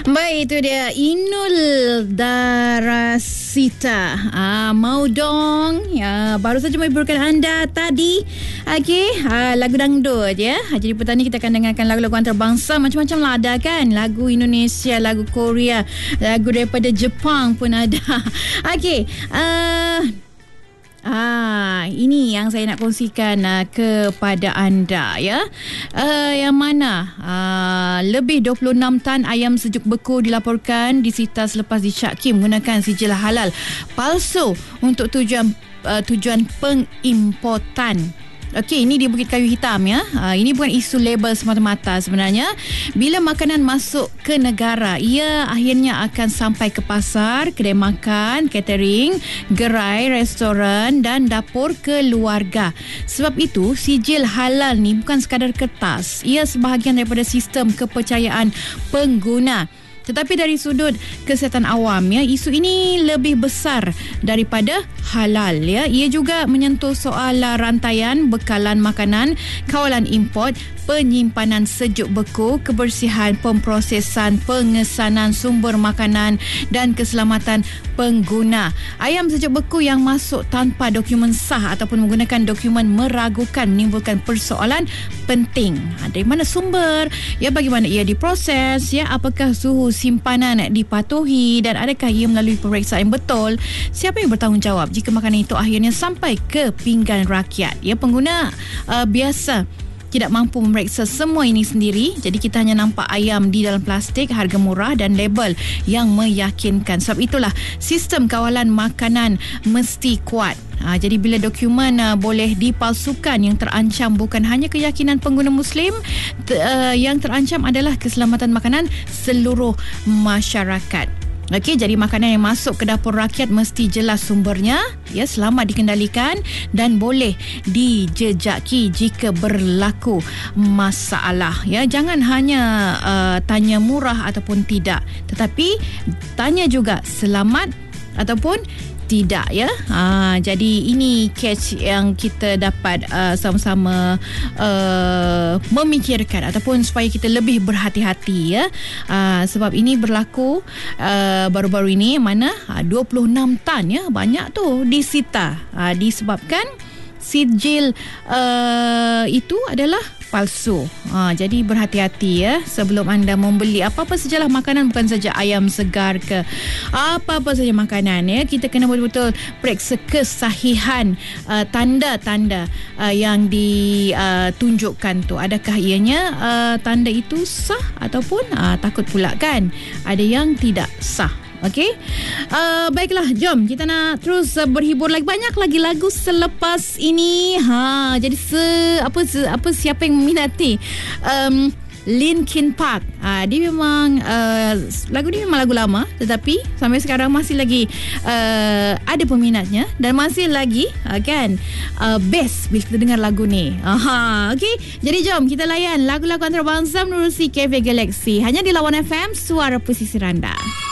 Baik, itu dia Inul Daratista. Mau dong. Baru saja menghiburkan anda tadi. Okey, lagu dangdut ya. Jadi petang ni kita akan dengarkan lagu-lagu antarabangsa. Macam-macam lah ada kan. Lagu Indonesia, lagu Korea, lagu daripada Jepang pun ada. Okey, ini yang saya nak kongsikan kepada anda ya. Yang mana lebih 26 tan ayam sejuk beku dilaporkan disita selepas disyaki menggunakan sijil halal palsu untuk tujuan pengimportan. Okey, ini di Bukit Kayu Hitam ya. Ini bukan isu label semata-mata sebenarnya. Bila makanan masuk ke negara, ia akhirnya akan sampai ke pasar, kedai makan, catering, gerai, restoran dan dapur keluarga. Sebab itu, sijil halal ni bukan sekadar kertas. Ia sebahagian daripada sistem kepercayaan pengguna. Tetapi dari sudut kesihatan awam ya, isu ini lebih besar daripada halal ya. Ia juga menyentuh soal rantaian bekalan makanan, kawalan import, penyimpanan sejuk beku, kebersihan pemprosesan, pengesanan sumber makanan dan keselamatan pengguna. Ayam sejuk beku yang masuk tanpa dokumen sah ataupun menggunakan dokumen meragukan menimbulkan persoalan penting. Dari mana sumber? Ya, bagaimana ia diproses? Ya, apakah suhu simpanan dipatuhi dan adakah ia melalui pemeriksaan yang betul? Siapa yang bertanggungjawab jika makanan itu akhirnya sampai ke pinggan rakyat? Ya, pengguna biasa tidak mampu memeriksa semua ini sendiri. Jadi kita hanya nampak ayam di dalam plastik, harga murah dan label yang meyakinkan. Sebab itulah sistem kawalan makanan mesti kuat. Jadi bila dokumen boleh dipalsukan, yang terancam bukan hanya keyakinan pengguna Muslim, yang terancam adalah keselamatan makanan seluruh masyarakat. Okey, jadi makanan yang masuk ke dapur rakyat mesti jelas sumbernya, ya, selamat dikendalikan dan boleh dijejaki jika berlaku masalah. Ya, jangan hanya tanya murah ataupun tidak, tetapi tanya juga selamat ataupun tidak ya. Jadi ini catch yang kita dapat sama-sama memikirkan ataupun supaya kita lebih berhati-hati ya. Sebab ini berlaku baru-baru ini, mana 26 tan ya, banyak tu disita disebabkan sijil itu adalah palsu. Jadi berhati-hati ya sebelum anda membeli apa-apa sajalah makanan, bukan saja ayam segar ke apa-apa saja makanan ya. Kita kena betul-betul periksa kesahihan tanda-tanda yang ditunjukkan tu. Adakah ianya tanda itu sah ataupun takut pula kan ada yang tidak sah. Okey, baiklah, jom kita nak terus berhibur lagi, banyak lagi lagu selepas ini. Jadi siapa yang meminati Linkin Park, dia memang lagu ni memang lagu lama, tetapi sampai sekarang masih lagi ada peminatnya dan masih lagi kan best bila kita dengar lagu ni. Okey, jadi jom kita layan lagu-lagu antarabangsa menerusi Cafe Galaxy hanya di Lawan FM, suara pesisir anda.